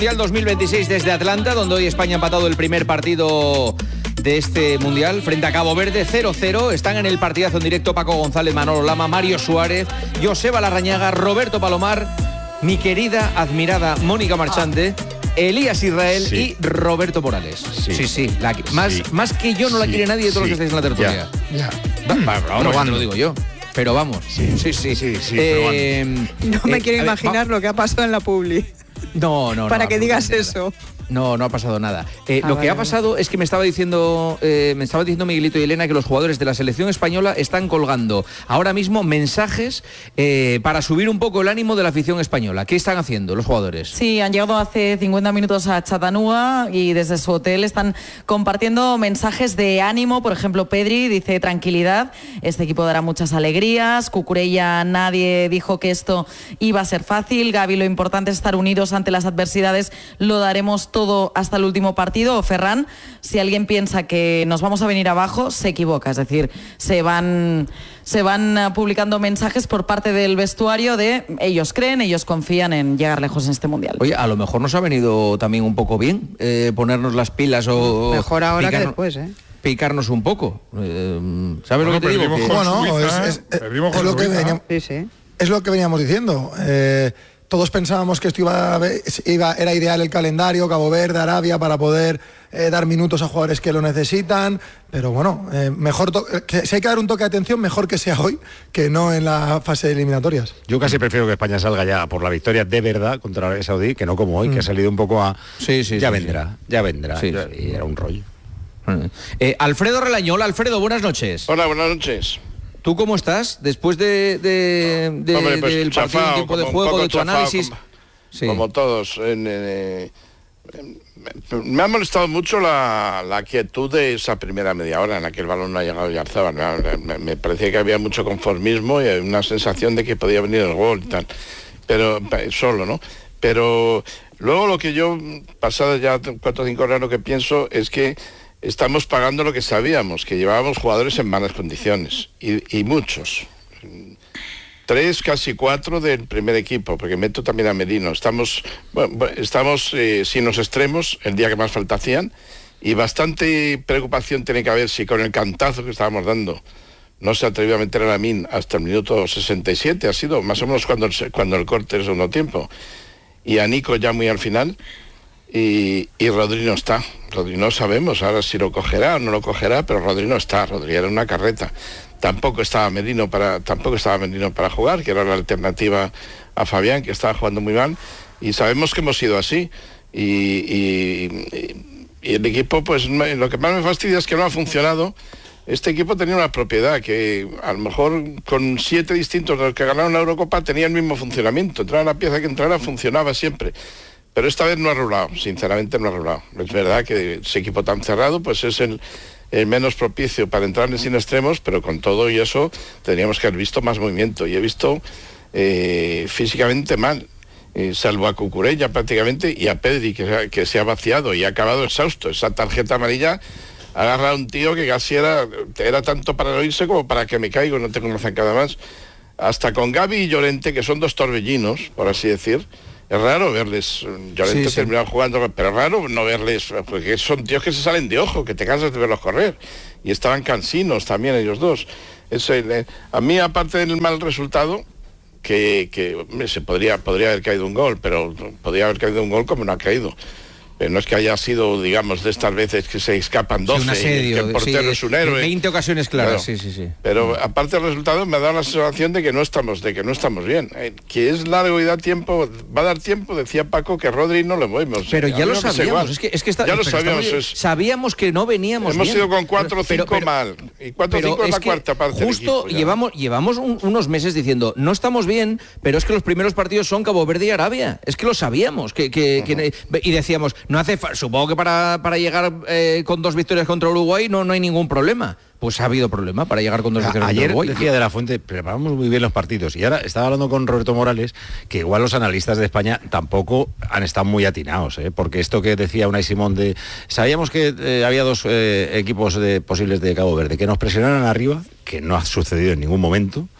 Mundial 2026 desde Atlanta, donde hoy España ha empatado el primer partido de este Mundial frente a Cabo Verde, 0-0. Están en el partidazo en directo Paco González, Manolo Lama, Mario Suárez, Joseba Larrañaga, Roberto Palomar, mi querida, admirada Mónica Marchante, Elías Israel y Roberto Morales. Sí. Más que yo no la quiere nadie de todos los que estáis en la tertulia. Vamos, lo digo yo. Pero vamos. Sí. No me quiero imaginar lo que ha pasado en la publi. No. Para que digas eso. No ha pasado nada. Lo que ha pasado es que me estaba diciendo Miguelito y Elena que los jugadores de la selección española están colgando ahora mismo mensajes para subir un poco el ánimo de la afición española. ¿Qué están haciendo los jugadores? Sí, han llegado hace 50 minutos a Chattanooga y desde su hotel están compartiendo mensajes de ánimo. Por ejemplo, Pedri dice: tranquilidad, este equipo dará muchas alegrías. Cucurella, nadie dijo que esto iba a ser fácil. Gavi, lo importante es estar unidos ante las adversidades, lo daremos todo hasta el último partido. Ferran, si alguien piensa que nos vamos a venir abajo, se equivoca. Es decir, se van publicando mensajes por parte del vestuario de ellos creen, ellos confían en llegar lejos en este Mundial. Oye, a lo mejor nos ha venido también un poco bien ponernos las pilas o... Mejor ahora que después, picarnos un poco. ¿Sabes lo que te digo? Es lo que veníamos diciendo. Todos pensábamos que esto era ideal el calendario, Cabo Verde, Arabia, para poder dar minutos a jugadores que lo necesitan, pero bueno, si hay que dar un toque de atención, mejor que sea hoy, que no en la fase de eliminatorias. Yo casi prefiero que España salga ya por la victoria de verdad contra Arabia Saudí, que no como hoy, que ha salido un poco a... Ya vendrá. Y era un rollo. Alfredo Relañol. Alfredo, buenas noches. Hola, buenas noches. ¿Tú cómo estás después del partido, tiempo de juego, de tu análisis? Como todos. Me ha molestado mucho la quietud de esa primera media hora en la que el balón no ha llegado a Oyarzabal. Me parecía que había mucho conformismo y una sensación de que podía venir el gol y tal. Pero solo, ¿no? Pero luego lo que yo, pasadas ya 4 o 5 horas, lo que pienso es que estamos pagando lo que sabíamos, que llevábamos jugadores en malas condiciones, y muchos. 3, casi 4 del primer equipo, porque meto también a Merino. Estamos sin los extremos, el día que más falta hacían, y bastante preocupación tiene que haber si con el cantazo que estábamos dando no se atrevió a meter a Lamine hasta el minuto 67, ha sido más o menos cuando el corte del segundo tiempo, y a Nico ya muy al final. Y Rodri no está. Rodri no sabemos ahora si lo cogerá o no lo cogerá, pero Rodri no está. Rodri era una carreta. Tampoco estaba Merino para jugar, que era la alternativa a Fabián, que estaba jugando muy mal. Y sabemos que hemos sido así. Y el equipo, pues lo que más me fastidia es que no ha funcionado. Este equipo tenía una propiedad que a lo mejor con 7 distintos de los que ganaron la Eurocopa tenía el mismo funcionamiento. Entrara la pieza que entrara, funcionaba siempre. Pero esta vez no ha rulado, sinceramente no ha rulado. Es verdad que ese equipo tan cerrado pues es el menos propicio para entrar sin extremos, pero con todo y eso tendríamos que haber visto más movimiento. Y he visto físicamente mal, salvo a Cucurella prácticamente y a Pedri, que se ha vaciado y ha acabado exhausto. Esa tarjeta amarilla ha agarrado a un tío que casi era tanto para no irse como para que me caigo, no tengo una zancada más. Hasta con Gavi y Llorente, que son 2 torbellinos, por así decir. Es raro verles, Llorente terminado jugando, pero es raro no verles, porque son tíos que se salen de ojo, que te cansas de verlos correr. Y estaban cansinos también ellos dos. A mí, aparte del mal resultado, que se podría haber caído un gol, pero podría haber caído un gol como no ha caído. No es que haya sido, digamos, de estas veces que se escapan 12, que el portero es un héroe. 20 ocasiones claras, sí. Pero aparte del resultado me da la sensación de que no estamos bien. Que es largo y da tiempo, va a dar tiempo, decía Paco, que Rodri no lo movemos. Pero ya lo sabíamos, ya lo sabíamos. Sabíamos que no veníamos bien. Hemos ido con 4 o 5 mal, y 4 o 5 es la cuarta parte. Justo del equipo, llevamos unos meses diciendo, no estamos bien, pero es que los primeros partidos son Cabo Verde y Arabia. Es que lo sabíamos, y decíamos, supongo que para llegar con 2 victorias contra Uruguay no hay ningún problema. Pues ha habido problema para llegar con 2 victorias contra Uruguay. Ayer decía De la Fuente, preparamos muy bien los partidos, y ahora estaba hablando con Roberto Morales, que igual los analistas de España tampoco han estado muy atinados, porque esto que decía Unai Simón sabíamos que había 2 equipos posibles de Cabo Verde, que nos presionaran arriba, que no ha sucedido en ningún momento,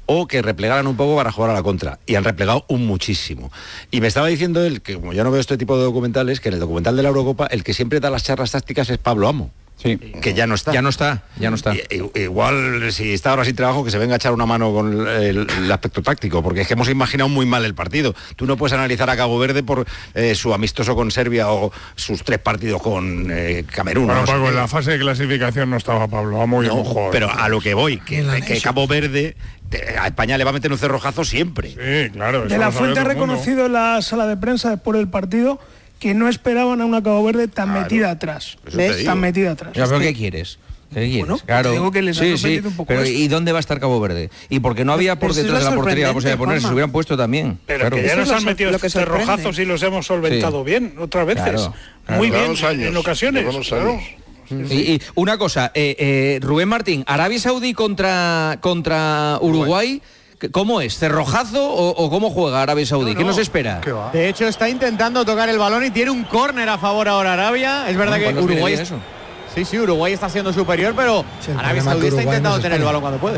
o que replegaran un poco para jugar a la contra, y han replegado un muchísimo. Y me estaba diciendo él, que como yo no veo este tipo de documentales, que en el documental de la Eurocopa el que siempre da las charlas tácticas es Pablo Amo. Sí. Que ya no está. Ya no está. Igual, si está ahora sin trabajo, que se venga a echar una mano con el aspecto táctico, porque es que hemos imaginado muy mal el partido. Tú no puedes analizar a Cabo Verde por su amistoso con Serbia o sus 3 partidos con Camerún. Bueno, Paco, en la fase de clasificación no estaba Pablo Amo y un jugador. Pero a lo que voy, que Cabo Verde a España le va a meter un cerrojazo siempre. Sí, claro. De la Fuente ha reconocido en la sala de prensa después del partido que no esperaban a una Cabo Verde tan metida atrás. ¿Ves? Tan metida atrás. ¿Pero qué quieres? Bueno, claro. digo que les ha sorprendido un poco pero esto. ¿y dónde va a estar Cabo Verde? Y porque no había por detrás de la portería la posibilidad de ponerse, se hubieran puesto también. Pero claro. que ya nos han metido estos cerrojazos y los hemos solventado bien, otras veces. Claro. Muy bien, años, en ocasiones. Claro. Y una cosa, Rubén Martín, Arabia Saudí contra Uruguay, ¿cómo es? ¿Cerrojazo o cómo juega Arabia Saudí? ¿Qué nos espera? De hecho, está intentando tocar el balón y tiene un córner a favor ahora Arabia. Es verdad que Uruguay... Sí, Uruguay está siendo superior, pero Arabia Saudí está intentando tener el balón cuando puede.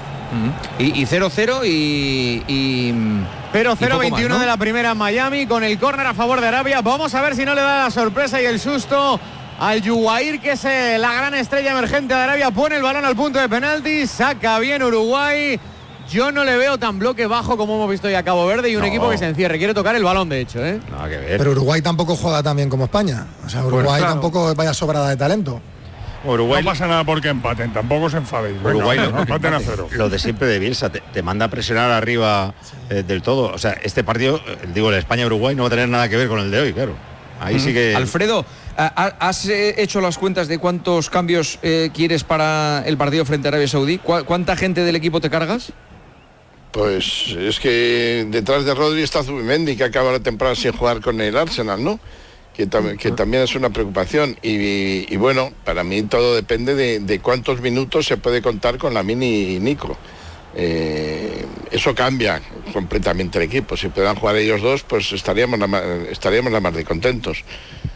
Y 0-0 y 0-0, 21 de la primera en Miami, con el córner a favor de Arabia. Vamos a ver si no le da la sorpresa y el susto al Yuwair, que es la gran estrella emergente de Arabia. Pone el balón al punto de penalti, saca bien Uruguay. Yo no le veo tan bloque bajo como hemos visto ya a Cabo Verde y un equipo que se encierre. Quiere tocar el balón, de hecho, ¿eh? Nada que ver. Pero Uruguay tampoco juega tan bien como España. O sea, Uruguay tampoco vaya sobrada de talento. Uruguay no pasa nada porque empaten, tampoco se enfadéis. Uruguay no, empaten a 0. Lo de siempre de Bielsa, te manda a presionar arriba del todo. O sea, este partido, digo, el España-Uruguay no va a tener nada que ver con el de hoy, claro. Ahí sí que... Alfredo, ¿has hecho las cuentas de cuántos cambios quieres para el partido frente a Arabia Saudí? ¿Cuánta gente del equipo te cargas? Pues es que detrás de Rodri está Zubimendi, que acaba la temporada sin jugar con el Arsenal, ¿no? Que también es una preocupación. Y bueno, para mí todo depende de cuántos minutos se puede contar con Lamine y Nico. Eso cambia completamente el equipo. Si puedan jugar ellos dos, pues estaríamos la más de contentos.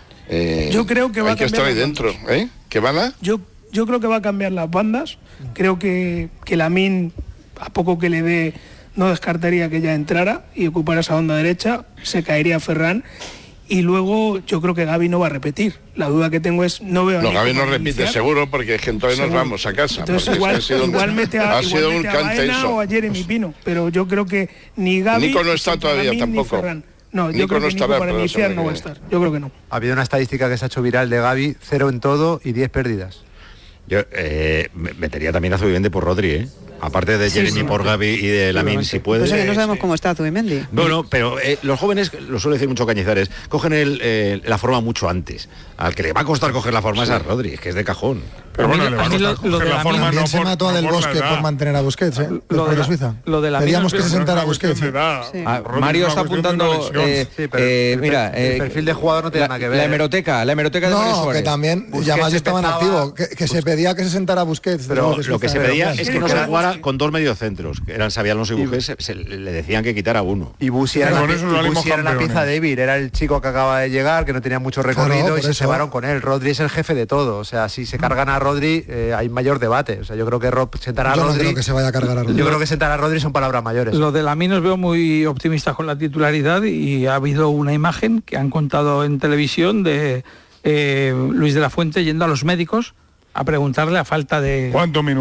Yo creo que va hay que estar ahí dentro, ¿eh? ¿Qué van a? Yo creo que va a cambiar las bandas. Creo que Lamine, a poco que le dé, no descartaría que ya entrara y ocupara esa banda derecha. Se caería Ferran. Y luego yo creo que Gavi no va a repetir. La duda que tengo es, no veo... No, Gavi no repite, seguro, porque es que entonces nos vamos a casa. Entonces igual mete a Baena o a Jeremy Pino, pero yo creo que ni Gavi... Nico no está todavía tampoco. No, yo creo que Nico para iniciar no va a estar. Yo creo que no. Ha habido una estadística que se ha hecho viral de Gavi, 0 en todo y 10 pérdidas. Yo metería también a Zubimendi por Rodri, ¿eh? Aparte de Jeremy por Gavi y de Lamine, si puede. Pues no sabemos cómo está Zubimendi. No, pero los jóvenes, lo suele decir mucho Cañizares, cogen la forma mucho antes. Al que le va a costar coger la forma es a Rodri, es que es de cajón. Pero bueno, le va a costar coger la forma. También se mató a Del Bosque por mantener a Busquets, después de Suiza. Pedíamos que se sentara a Busquets. Mario está apuntando... mira, el perfil de jugador no tiene nada que ver. La hemeroteca de Mario Suárez. Que también Yamal estaba en activo, que se pedía que se sentara a Busquets. Pero lo que se pedía es que no se jugara con 2 mediocentros, que eran Xabi Alonso y Busquets, le decían que quitara uno. Y Busi era la pieza débil, era el chico que acaba de llegar, que no tenía mucho recorrido, y se cebaron con él. Rodri es el jefe de todo, o sea, si se cargan a Rodri hay mayor debate. O sea, yo creo que sentar a Rodri... No creo que se vaya a cargar a Rodri. Yo creo que sentar a Rodri son palabras mayores. Lo de Lamine os veo muy optimistas con la titularidad, y ha habido una imagen que han contado en televisión de Luis de la Fuente yendo a los médicos a preguntarle a falta de...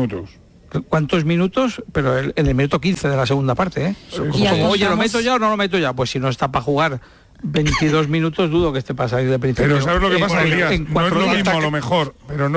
¿Cuántos minutos? Pero en el minuto 15 de la segunda parte, ¿eh? Oye, ¿lo meto ya o no lo meto ya? Pues si no está para jugar 22 minutos, dudo que esté para salir de principio. Pero ¿sabes lo que pasa, Elías? No es lo mismo a lo mejor,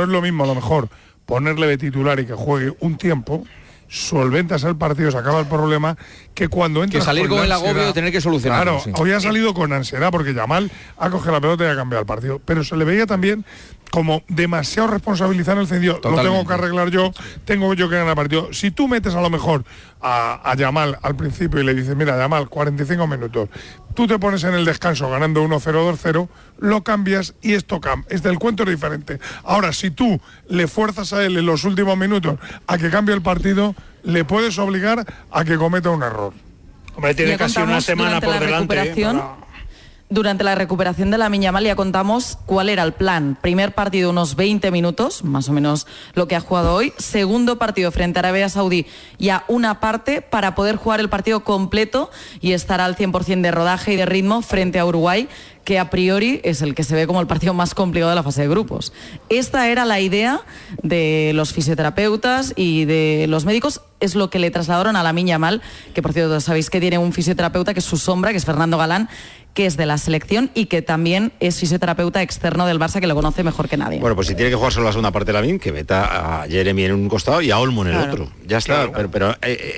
ponerle de titular y que juegue un tiempo, solventas el partido, se acaba el problema, que cuando entras que salir con el agobio de tener que solucionarlo. Claro, hoy ha salido con ansiedad porque Yamal ha cogido la pelota y ha cambiado el partido, pero se le veía también como demasiado responsabilizar en el sentido, lo tengo que arreglar yo, tengo yo que ganar el partido. Si tú metes a lo mejor a Yamal al principio y le dices, mira, Yamal, 45 minutos, tú te pones en el descanso ganando 1-0, 2-0, lo cambias y esto el cuento es diferente. Ahora, si tú le fuerzas a él en los últimos minutos a que cambie el partido, le puedes obligar a que cometa un error. Hombre, tiene casi una semana por delante. Durante la recuperación de Lamine Yamal ya contamos cuál era el plan. Primer partido unos 20 minutos, más o menos lo que ha jugado hoy. Segundo partido frente a Arabia Saudí, ya una parte para poder jugar el partido completo y estar al 100% de rodaje y de ritmo frente a Uruguay, que a priori es el que se ve como el partido más complicado de la fase de grupos. Esta era la idea de los fisioterapeutas y de los médicos, es lo que le trasladaron a Lamine Yamal, que por cierto sabéis que tiene un fisioterapeuta que es su sombra, que es Fernando Galán, que es de la selección y que también es fisioterapeuta externo del Barça, que lo conoce mejor que nadie. Bueno, pues si tiene que jugar solo la segunda parte de Lamine, que meta a Jeremy en un costado y a Olmo en el otro. Ya está, pero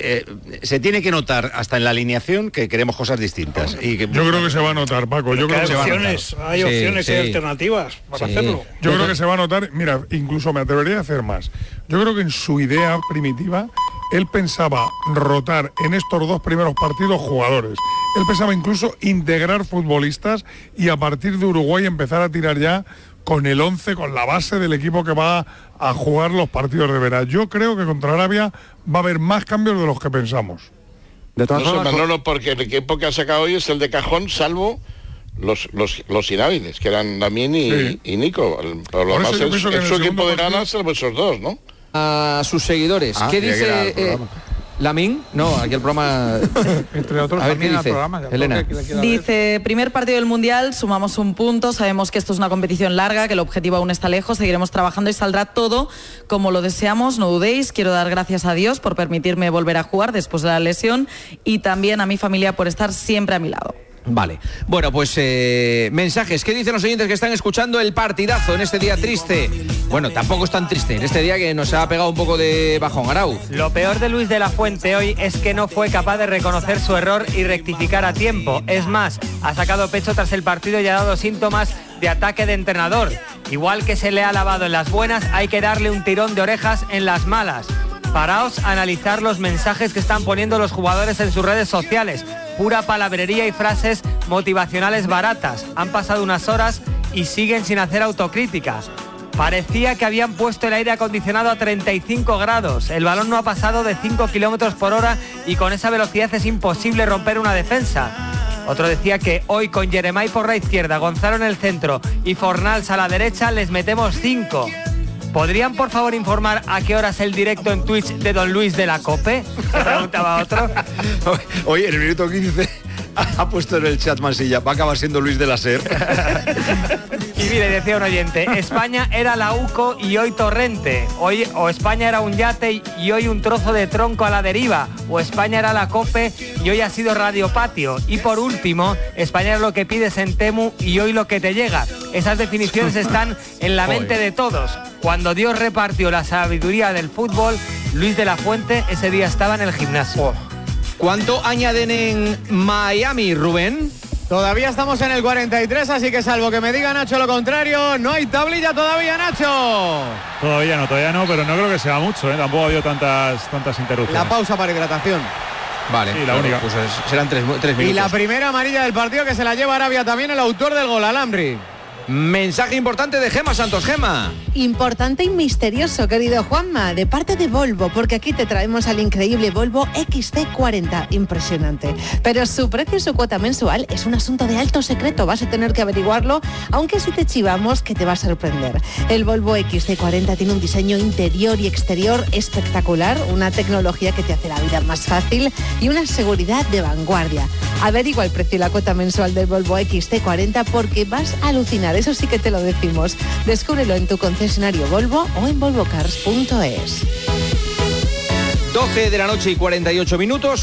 se tiene que notar hasta en la alineación que queremos cosas distintas. Y que, yo creo que se va a notar, Paco. Yo creo que se va a notar. Hay opciones y alternativas para hacerlo. Yo creo que se va a notar, mira, incluso me atrevería a hacer más. Yo creo que en su idea primitiva él pensaba rotar en estos 2 primeros partidos jugadores. Él pensaba incluso integrar futbolistas y a partir de Uruguay empezar a tirar ya con el 11, con la base del equipo que va a jugar los partidos de verano. Yo creo que contra Arabia va a haber más cambios de los que pensamos. De todas formas, Manolo, porque el equipo que ha sacado hoy es el de cajón, salvo los inhábiles, que eran Lamine y Nico. Por lo demás es su equipo de ganas, salvo esos 2, ¿no? A sus seguidores. ¿Qué dice Lamine? No, aquí el programa... Entre otros a ver, también ¿qué al dice? programa. Elena. Dice, primer partido del Mundial, sumamos un punto, sabemos que esto es una competición larga, que el objetivo aún está lejos, seguiremos trabajando y saldrá todo como lo deseamos, no dudéis. Quiero dar gracias a Dios por permitirme volver a jugar después de la lesión y también a mi familia por estar siempre a mi lado. Vale, bueno, pues mensajes. ¿Qué dicen los oyentes que están escuchando el partidazo en este día triste? Bueno, tampoco es tan triste, en este día que nos ha pegado un poco de bajón. Arauz. Lo peor de Luis de la Fuente hoy es que no fue capaz de reconocer su error y rectificar a tiempo. Es más, ha sacado pecho tras el partido y ha dado síntomas de ataque de entrenador. Igual que se le ha lavado en las buenas, hay que darle un tirón de orejas en las malas. Paraos a analizar los mensajes que están poniendo los jugadores en sus redes sociales. Pura palabrería y frases motivacionales baratas. Han pasado unas horas y siguen sin hacer autocrítica. Parecía que habían puesto el aire acondicionado a 35 grados. El balón no ha pasado de 5 kilómetros por hora y con esa velocidad es imposible romper una defensa. Otro decía que hoy con Jeremai por la izquierda, Gonzalo en el centro y Fornals a la derecha les metemos 5. ¿Podrían por favor informar a qué hora es el directo en Twitch de Don Luis de la COPE? Preguntaba otro. Oye, en el minuto 15 ha puesto en el chat Mansilla, va a acabar siendo Luis de la SER. Y mire, decía un oyente, España era la UCO y hoy Torrente. Hoy, o España era un yate y hoy un trozo de tronco a la deriva. O España era la COPE y hoy ha sido Radio Patio. Y por último, España es lo que pides en Temu y hoy lo que te llega. Esas definiciones están en la mente de todos. Cuando Dios repartió la sabiduría del fútbol, Luis de la Fuente ese día estaba en el gimnasio. ¿Cuánto añaden en Miami, Rubén? Todavía estamos en el 43, así que salvo que me diga Nacho lo contrario, no hay tablilla todavía, Nacho. Todavía no, pero no creo que sea mucho, ¿eh? Tampoco ha habido tantas interrupciones. La pausa para hidratación. Vale, sí, la única. Pues serán 3 minutos. Y la primera amarilla del partido que se la lleva Arabia también el autor del gol, Alhambri. Mensaje importante de Gema Santos. Gema. Importante y misterioso, querido Juanma, de parte de Volvo, porque aquí te traemos al increíble Volvo XC40, impresionante. Pero su precio y su cuota mensual es un asunto de alto secreto, vas a tener que averiguarlo, aunque si te chivamos que te va a sorprender. El Volvo XC40 tiene un diseño interior y exterior espectacular, una tecnología que te hace la vida más fácil y una seguridad de vanguardia. Averigua el precio y la cuota mensual del Volvo XC40 porque vas a alucinar. Eso sí que te lo decimos. Descúbrelo en tu concesionario Volvo o en volvocars.es. 12 de la noche y 48 minutos.